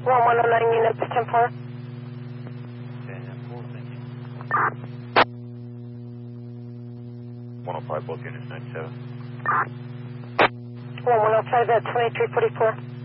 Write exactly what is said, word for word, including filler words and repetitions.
one one oh nine units, ten four. ten four, thank you. one oh five, both units, ninety-seven. one one oh five at twenty-three forty-four.